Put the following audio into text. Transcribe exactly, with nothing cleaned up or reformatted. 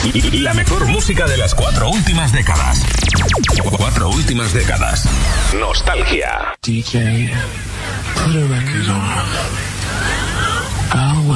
La mejor música de las cuatro últimas décadas. Cuatro últimas décadas. Nostalgia. D J, put a record on. I'll